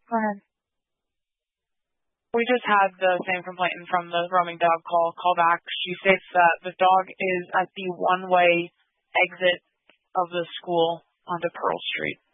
Go ahead. We just had the same complainant from the roaming dog call back. She states that the dog is at the one-way exit of the school onto Pearl Street.